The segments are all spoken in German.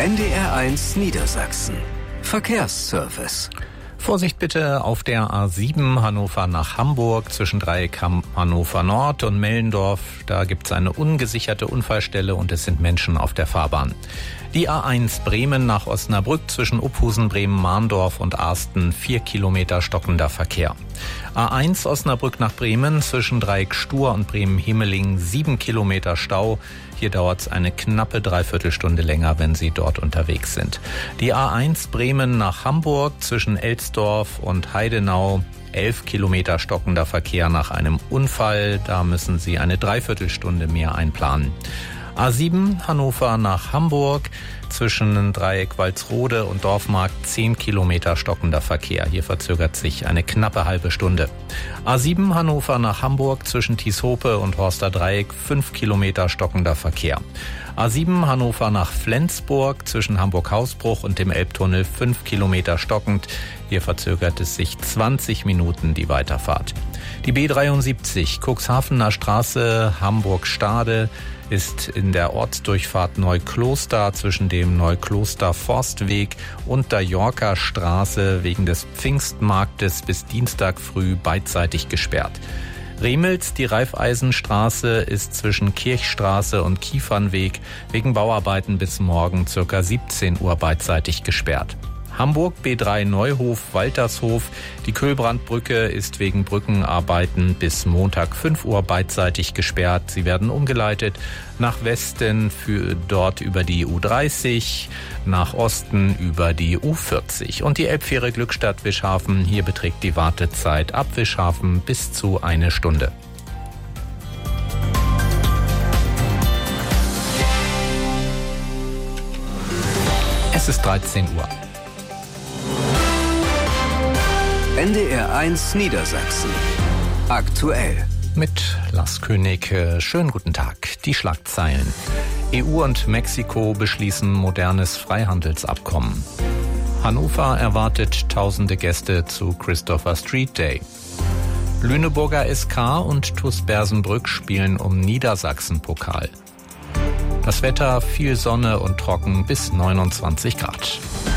NDR1 Niedersachsen. Verkehrsservice. Vorsicht bitte auf der A7 Hannover nach Hamburg zwischen Dreieck Hannover Nord und Mellendorf. Da gibt es eine ungesicherte Unfallstelle und es sind Menschen auf der Fahrbahn. Die A1 Bremen nach Osnabrück zwischen Uphusen, Bremen-Mahndorf und Arsten 4 Kilometer stockender Verkehr. A1 Osnabrück nach Bremen zwischen Dreieck Stur und Bremen-Himmeling 7 Kilometer Stau. Hier dauert es eine knappe Dreiviertelstunde länger, wenn Sie dort unterwegs sind. Die A1 Bremen nach Hamburg zwischen Elsdorf und Heidenau 11 Kilometer stockender Verkehr nach einem Unfall. Da müssen Sie eine Dreiviertelstunde mehr einplanen. A7 Hannover nach Hamburg zwischen Dreieck Walsrode und Dorfmarkt 10 Kilometer stockender Verkehr. Hier verzögert sich eine knappe halbe Stunde. A7 Hannover nach Hamburg zwischen Tieshope und Horster Dreieck 5 Kilometer stockender Verkehr. A7 Hannover nach Flensburg zwischen Hamburg-Hausbruch und dem Elbtunnel 5 Kilometer stockend. Hier verzögert es sich 20 Minuten die Weiterfahrt. Die B73 Cuxhavener Straße Hamburg-Stade ist in der Ortsdurchfahrt Neukloster zwischen dem Neukloster Forstweg und der Yorker Straße wegen des Pfingstmarktes bis Dienstag früh beidseitig gesperrt. Remels, die Raiffeisenstraße, ist zwischen Kirchstraße und Kiefernweg wegen Bauarbeiten bis morgen ca. 17 Uhr beidseitig gesperrt. Hamburg B3 Neuhof-Waltershof. Die Köhlbrandbrücke ist wegen Brückenarbeiten bis Montag 5 Uhr beidseitig gesperrt. Sie werden umgeleitet nach Westen für dort über die U30, nach Osten über die U40. Und die Elbfähre Glückstadt-Wischhafen, hier beträgt die Wartezeit ab Wischhafen bis zu 1 Stunde. Es ist 13 Uhr. NDR1 Niedersachsen. Aktuell. Mit Lars König. Schönen guten Tag. Die Schlagzeilen. EU und Mexiko beschließen modernes Freihandelsabkommen. Hannover erwartet tausende Gäste zu Christopher Street Day. Lüneburger SK und TuS Bersenbrück spielen um Niedersachsen-Pokal. Das Wetter, viel Sonne und trocken bis 29 Grad.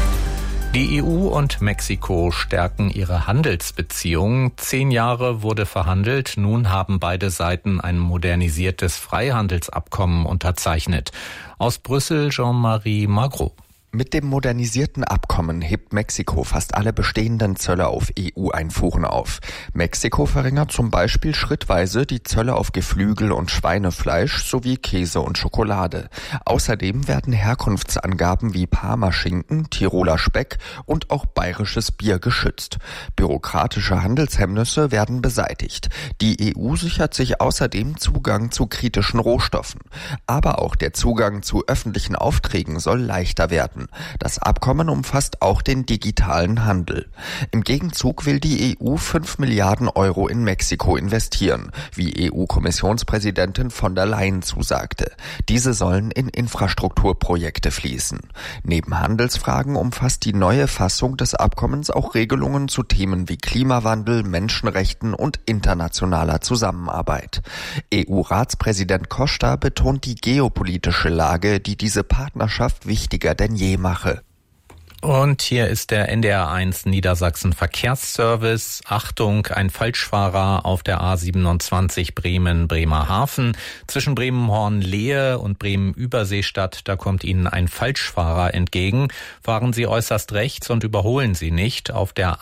Die EU und Mexiko stärken ihre Handelsbeziehungen. 10 Jahre wurde verhandelt. Nun haben beide Seiten ein modernisiertes Freihandelsabkommen unterzeichnet. Aus Brüssel Jean-Marie Magro. Mit dem modernisierten Abkommen hebt Mexiko fast alle bestehenden Zölle auf EU-Einfuhren auf. Mexiko verringert zum Beispiel schrittweise die Zölle auf Geflügel und Schweinefleisch sowie Käse und Schokolade. Außerdem werden Herkunftsangaben wie Parmaschinken, Tiroler Speck und auch bayerisches Bier geschützt. Bürokratische Handelshemmnisse werden beseitigt. Die EU sichert sich außerdem Zugang zu kritischen Rohstoffen. Aber auch der Zugang zu öffentlichen Aufträgen soll leichter werden. Das Abkommen umfasst auch den digitalen Handel. Im Gegenzug will die EU 5 Milliarden Euro in Mexiko investieren, wie EU-Kommissionspräsidentin von der Leyen zusagte. Diese sollen in Infrastrukturprojekte fließen. Neben Handelsfragen umfasst die neue Fassung des Abkommens auch Regelungen zu Themen wie Klimawandel, Menschenrechten und internationaler Zusammenarbeit. EU-Ratspräsident Costa betont die geopolitische Lage, die diese Partnerschaft wichtiger denn je mache. Und hier ist der NDR1 Niedersachsen Verkehrsservice. Achtung, ein Falschfahrer auf der A27 Bremen-Bremerhaven. Zwischen Bremen-Hornlehe und Bremen-Überseestadt, da kommt Ihnen ein Falschfahrer entgegen. Fahren Sie äußerst rechts und überholen Sie nicht. Auf der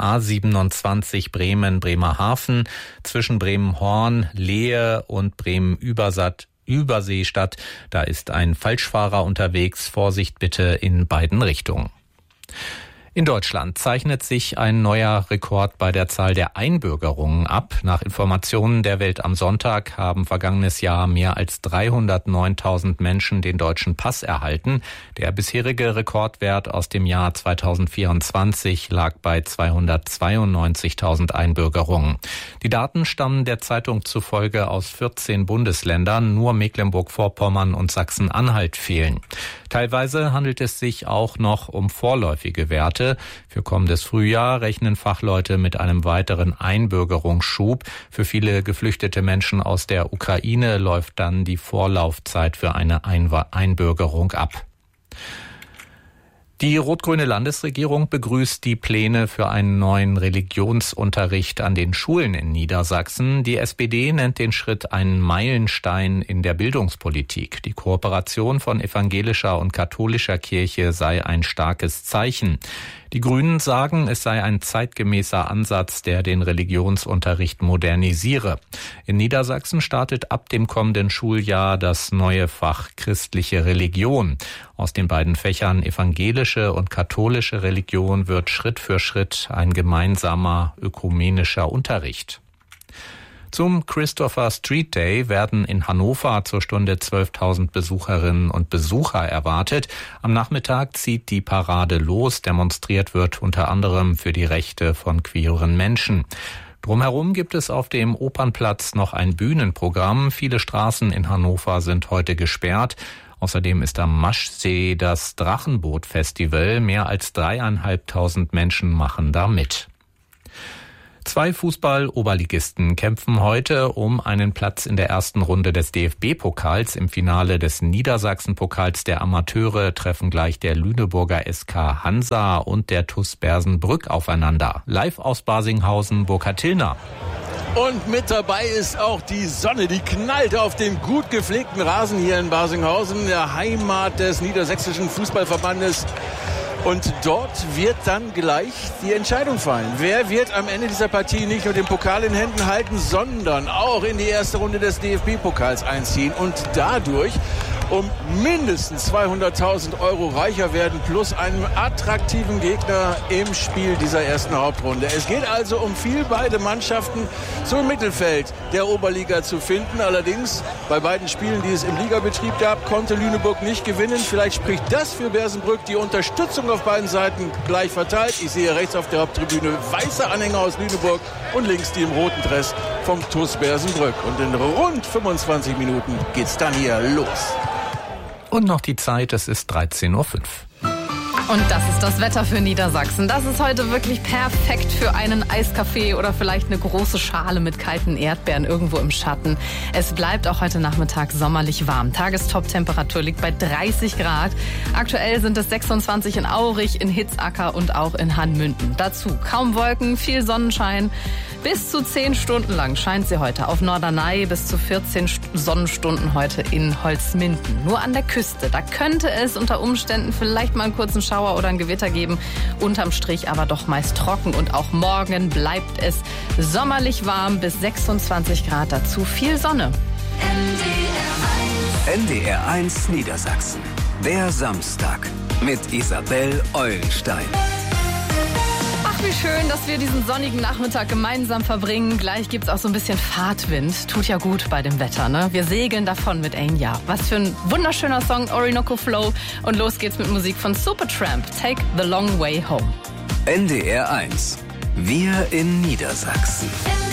A27 Bremen-Bremerhaven zwischen Bremen-Hornlehe und Bremen-Überseestadt, da ist ein Falschfahrer unterwegs. Vorsicht bitte in beiden Richtungen. In Deutschland zeichnet sich ein neuer Rekord bei der Zahl der Einbürgerungen ab. Nach Informationen der Welt am Sonntag haben vergangenes Jahr mehr als 309.000 Menschen den deutschen Pass erhalten. Der bisherige Rekordwert aus dem Jahr 2024 lag bei 292.000 Einbürgerungen. Die Daten stammen der Zeitung zufolge aus 14 Bundesländern. Nur Mecklenburg-Vorpommern und Sachsen-Anhalt fehlen. Teilweise handelt es sich auch noch um vorläufige Werte. Für kommendes Frühjahr rechnen Fachleute mit einem weiteren Einbürgerungsschub. Für viele geflüchtete Menschen aus der Ukraine läuft dann die Vorlaufzeit für eine Einbürgerung ab. Die rot-grüne Landesregierung begrüßt die Pläne für einen neuen Religionsunterricht an den Schulen in Niedersachsen. Die SPD nennt den Schritt einen Meilenstein in der Bildungspolitik. Die Kooperation von evangelischer und katholischer Kirche sei ein starkes Zeichen. Die Grünen sagen, es sei ein zeitgemäßer Ansatz, der den Religionsunterricht modernisiere. In Niedersachsen startet ab dem kommenden Schuljahr das neue Fach christliche Religion. Aus den beiden Fächern evangelische und katholische Religion wird Schritt für Schritt ein gemeinsamer ökumenischer Unterricht. Zum Christopher Street Day werden in Hannover zur Stunde 12.000 Besucherinnen und Besucher erwartet. Am Nachmittag zieht die Parade los. Demonstriert wird unter anderem für die Rechte von queeren Menschen. Drumherum gibt es auf dem Opernplatz noch ein Bühnenprogramm. Viele Straßen in Hannover sind heute gesperrt. Außerdem ist am Maschsee das Drachenboot-Festival. Mehr als 3.500 Menschen machen da mit. 2 Fußball-Oberligisten kämpfen heute um einen Platz in der ersten Runde des DFB-Pokals. Im Finale des Niedersachsen-Pokals der Amateure treffen gleich der Lüneburger SK Hansa und der TuS Bersenbrück aufeinander. Live aus Barsinghausen, Burkhard Tillner. Und mit dabei ist auch die Sonne, die knallt auf dem gut gepflegten Rasen hier in Barsinghausen, der Heimat des Niedersächsischen Fußballverbandes. Und dort wird dann gleich die Entscheidung fallen. Wer wird am Ende dieser Partie nicht nur den Pokal in Händen halten, sondern auch in die erste Runde des DFB-Pokals einziehen und dadurch um mindestens 200.000 Euro reicher werden, plus einen attraktiven Gegner im Spiel dieser ersten Hauptrunde. Es geht also um viel, beide Mannschaften so im Mittelfeld der Oberliga zu finden. Allerdings bei beiden Spielen, die es im Ligabetrieb gab, konnte Lüneburg nicht gewinnen. Vielleicht spricht das für Bersenbrück. Die Unterstützung auf beiden Seiten gleich verteilt. Ich sehe rechts auf der Haupttribüne weiße Anhänger aus Lüneburg und links die im roten Dress vom TuS Bersenbrück. Und in rund 25 Minuten geht's dann hier los. Und noch die Zeit, es ist 13.05 Uhr. Und das ist das Wetter für Niedersachsen. Das ist heute wirklich perfekt für einen Eiskaffee oder vielleicht eine große Schale mit kalten Erdbeeren irgendwo im Schatten. Es bleibt auch heute Nachmittag sommerlich warm. Tagestop-Temperatur liegt bei 30 Grad. Aktuell sind es 26 in Aurich, in Hitzacker und auch in Hanmünden. Dazu kaum Wolken, viel Sonnenschein. Bis zu 10 Stunden lang scheint sie heute auf Norderney, bis zu 14 Sonnenstunden heute in Holzminden. Nur an der Küste, da könnte es unter Umständen vielleicht mal einen kurzen Schauer oder ein Gewitter geben. Unterm Strich aber doch meist trocken und auch morgen bleibt es sommerlich warm bis 26 Grad, dazu viel Sonne. NDR1 Niedersachsen. Der Samstag mit Isabel Eulenstein. Wie schön, dass wir diesen sonnigen Nachmittag gemeinsam verbringen. Gleich gibt's auch so ein bisschen Fahrtwind. Tut ja gut bei dem Wetter, ne? Wir segeln davon mit Enya. Was für ein wunderschöner Song, Orinoco Flow. Und los geht's mit Musik von Supertramp. Take the long way home. NDR1. Wir in Niedersachsen.